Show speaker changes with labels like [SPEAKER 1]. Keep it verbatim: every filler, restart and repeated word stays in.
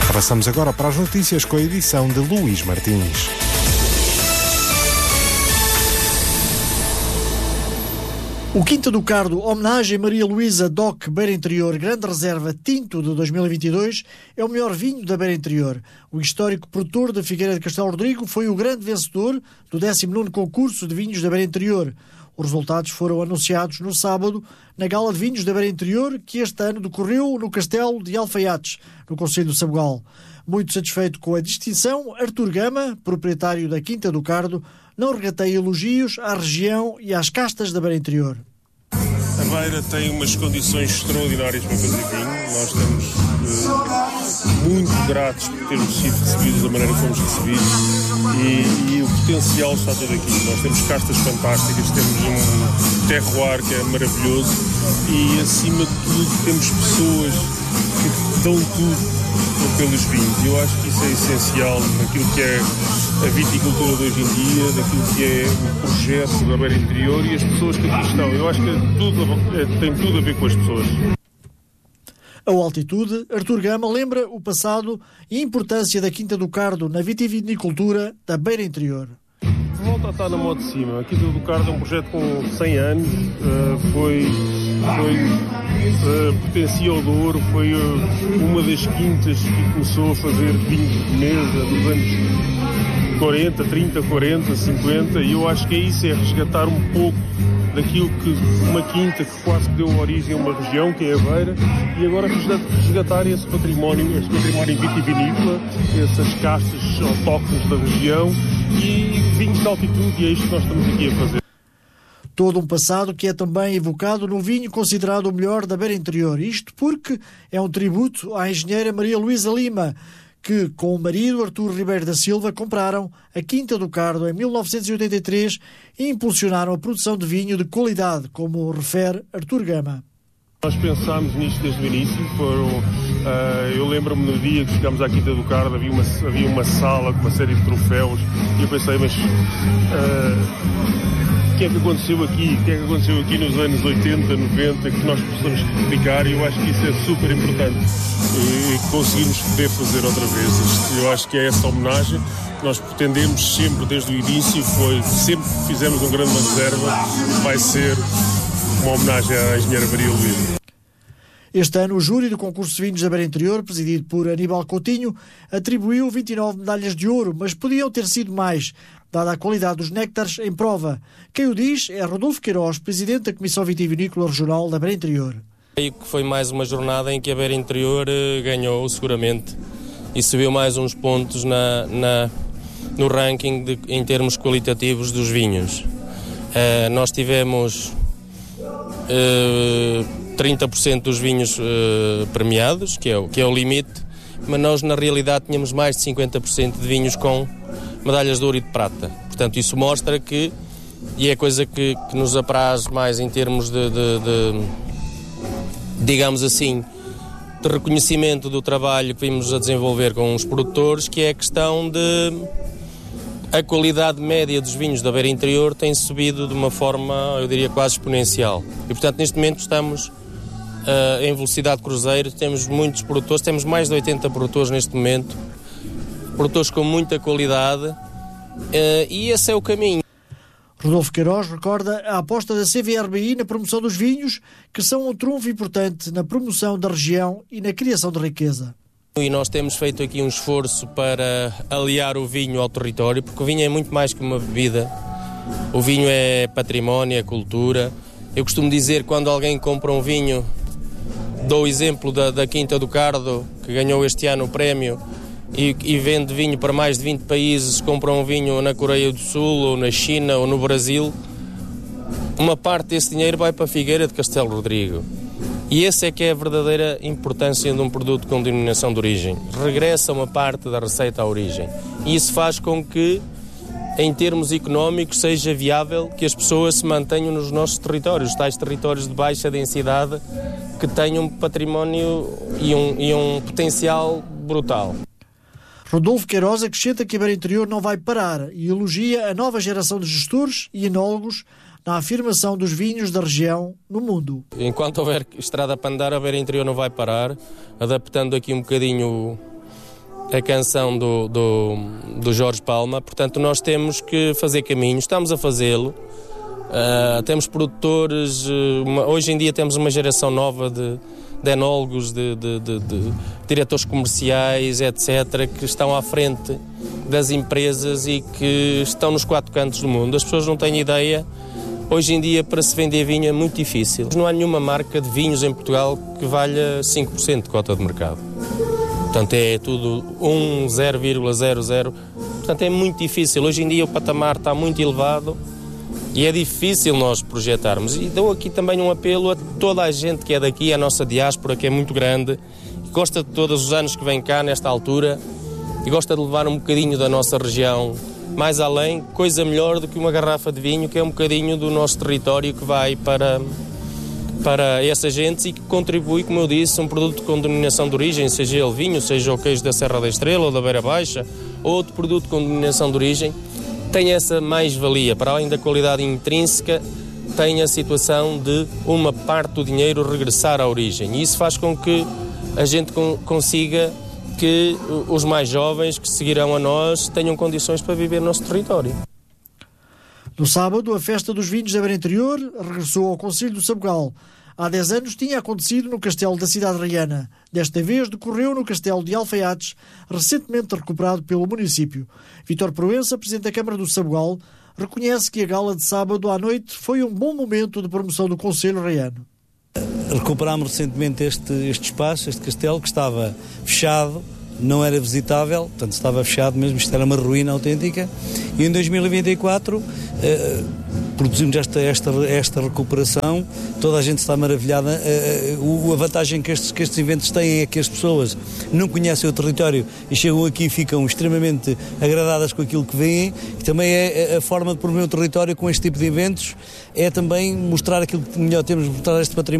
[SPEAKER 1] Repassamos agora para as notícias com a edição de Luís Martins.
[SPEAKER 2] O Quinta do Cardo, homenagem a Maria Luísa Doc Beira Interior, Grande Reserva Tinto de dois mil e vinte e dois, é o melhor vinho da Beira Interior. O histórico produtor da Figueira de Castelo Rodrigo foi o grande vencedor do décimo nono concurso de vinhos da Beira Interior. Os resultados foram anunciados no sábado na Gala de Vinhos da Beira Interior, que este ano decorreu no Castelo de Alfaiates, no concelho de Sabugal. Muito satisfeito com a distinção, Artur Gama, proprietário da Quinta do Cardo, não regateia elogios à região e às castas da Beira Interior.
[SPEAKER 3] A Beira tem umas condições extraordinárias para fazer vinho. Nós estamos uh, muito gratos por termos sido recebidos da maneira que fomos recebidos e, e o potencial está todo aqui. Nós temos castas fantásticas, temos um terroir que é maravilhoso e, acima de tudo, temos pessoas que dão tudo pelos vinhos. Eu acho que isso é essencial naquilo que é a viticultura de hoje em dia, daquilo que é o projeto da Beira Interior e as pessoas que aqui estão. Eu acho que tudo, é, tem tudo a ver com as pessoas.
[SPEAKER 2] A altitude, Artur Gama lembra o passado e a importância da Quinta do Cardo na vitivinicultura da Beira Interior.
[SPEAKER 3] Volta a estar na moda de cima. A Quinta do Cardo é um projeto com cem anos, uh, foi, foi uh, pertencia ao Douro, foi uh, uma das quintas que começou a fazer vinho de mesa nos anos quarenta, trinta, quarenta, cinquenta, e eu acho que é isso, é resgatar um pouco daquilo que uma quinta que quase que deu origem a uma região, que é a Beira, e agora resgatar esse património, esse património vitivinícola, essas castas autóctones da região e vinhos de altitude, e é isto que nós estamos aqui a fazer.
[SPEAKER 2] Todo um passado que é também evocado no vinho considerado o melhor da Beira Interior. Isto porque é um tributo à engenheira Maria Luísa Lima, que, com o marido Artur Ribeiro da Silva, compraram a Quinta do Cardo em mil novecentos e oitenta e três e impulsionaram a produção de vinho de qualidade, como refere Artur Gama.
[SPEAKER 3] Nós pensámos nisto desde o início. Foram, uh, eu lembro-me no dia que chegámos à Quinta do Cardo, havia uma, havia uma sala com uma série de troféus e eu pensei, mas uh, o que é que aconteceu aqui? O que é que aconteceu aqui nos anos oitenta, noventa, que nós possamos replicar? E eu acho que isso é super importante e conseguirmos poder fazer outra vez isto. Eu acho que é essa homenagem que nós pretendemos sempre desde o início, foi sempre que fizemos um grande reserva, vai ser uma homenagem à engenheira Maria Luísa.
[SPEAKER 2] Este ano, o júri do concurso de vinhos da Beira Interior, presidido por Aníbal Coutinho, atribuiu vinte e nove medalhas de ouro, mas podiam ter sido mais, dada a qualidade dos néctares em prova. Quem o diz é Rodolfo Queiroz, presidente da Comissão Vitivinícola Regional da Beira Interior.
[SPEAKER 4] Creio que foi mais uma jornada em que a Beira Interior ganhou, seguramente, e subiu mais uns pontos na, na, no ranking de, em termos qualitativos dos vinhos. Uh, nós tivemos Uh, trinta por cento dos vinhos uh, premiados, que é, o, que é o limite, mas nós na realidade tínhamos mais de cinquenta por cento de vinhos com medalhas de ouro e de prata. Portanto, isso mostra que, e é coisa que, que nos apraz mais em termos de, de, de, digamos assim, de reconhecimento do trabalho que vimos a desenvolver com os produtores, que é a questão de a qualidade média dos vinhos da Beira Interior tem subido de uma forma, eu diria, quase exponencial. E, portanto, neste momento estamos uh, em velocidade cruzeiro, temos muitos produtores, temos mais de oitenta produtores neste momento, produtores com muita qualidade, uh, e esse é o caminho.
[SPEAKER 2] Rodolfo Queiroz recorda a aposta da C V R B I na promoção dos vinhos, que são um trunfo importante na promoção da região e na criação de riqueza.
[SPEAKER 4] E nós temos feito aqui um esforço para aliar o vinho ao território, porque o vinho é muito mais que uma bebida. O vinho é património, é cultura. Eu costumo dizer, quando alguém compra um vinho, dou o exemplo da, da Quinta do Cardo, que ganhou este ano o prémio, e, e vende vinho para mais de vinte países, compra um vinho na Coreia do Sul, ou na China, ou no Brasil, uma parte desse dinheiro vai para a Figueira de Castelo Rodrigo. E essa é que é a verdadeira importância de um produto com denominação de origem. Regressa uma parte da receita à origem. E isso faz com que, em termos económicos, seja viável que as pessoas se mantenham nos nossos territórios, tais territórios de baixa densidade, que têm um património e um, e um potencial brutal.
[SPEAKER 2] Rodolfo Queiroz acrescenta que a Beira Interior não vai parar e elogia a nova geração de gestores e enólogos na afirmação dos vinhos da região no mundo.
[SPEAKER 4] Enquanto houver estrada para andar, a Beira Interior não vai parar, adaptando aqui um bocadinho a canção do, do, do Jorge Palma, portanto nós temos que fazer caminho, estamos a fazê-lo. Uh, temos produtores, uh, uma, hoje em dia temos uma geração nova de, de enólogos, de, de, de, de diretores comerciais, etcétera, que estão à frente das empresas e que estão nos quatro cantos do mundo. As pessoas não têm ideia. Hoje em dia, para se vender vinho é muito difícil. Não há nenhuma marca de vinhos em Portugal que valha cinco por cento de cota de mercado. Portanto, é tudo um, zero vírgula zero zero. Portanto, é muito difícil. Hoje em dia o patamar está muito elevado e é difícil nós projetarmos. E dou aqui também um apelo a toda a gente que é daqui, a nossa diáspora, que é muito grande, que gosta de todos os anos que vem cá nesta altura e gosta de levar um bocadinho da nossa região mais além, coisa melhor do que uma garrafa de vinho, que é um bocadinho do nosso território que vai para, para essa gente e que contribui, como eu disse, um produto com denominação de origem, seja ele vinho, seja o queijo da Serra da Estrela ou da Beira Baixa, ou outro produto com denominação de origem, tem essa mais-valia, para além da qualidade intrínseca, tem a situação de uma parte do dinheiro regressar à origem. E isso faz com que a gente consiga que os mais jovens que seguirão a nós tenham condições para viver no nosso território.
[SPEAKER 2] No sábado, a Festa dos Vinhos da Beira Interior regressou ao Concelho do Sabugal. Há dez anos tinha acontecido no Castelo da Cidade Reana. Desta vez decorreu no Castelo de Alfaiates, recentemente recuperado pelo município. Vítor Proença, Presidente da Câmara do Sabugal, reconhece que a gala de sábado à noite foi um bom momento de promoção do Concelho Reano.
[SPEAKER 5] Recuperámos recentemente este, este espaço, este castelo, que estava fechado, não era visitável, portanto estava fechado mesmo, isto era uma ruína autêntica, e em dois mil e vinte e quatro eh, produzimos esta, esta, esta recuperação, toda a gente está maravilhada. Eh, a vantagem que estes, que estes eventos têm é que as pessoas não conhecem o território e chegam aqui e ficam extremamente agradadas com aquilo que veem, e também é a forma de promover o território com este tipo de eventos, é também mostrar aquilo que melhor temos, mostrar este património